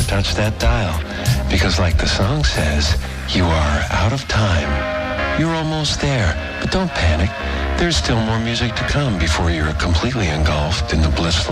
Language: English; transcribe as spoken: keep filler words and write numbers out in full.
touch that dial. Because like the song says, you are out of time. You're almost there, but don't panic. There's still more music to come before you're completely engulfed in the blissful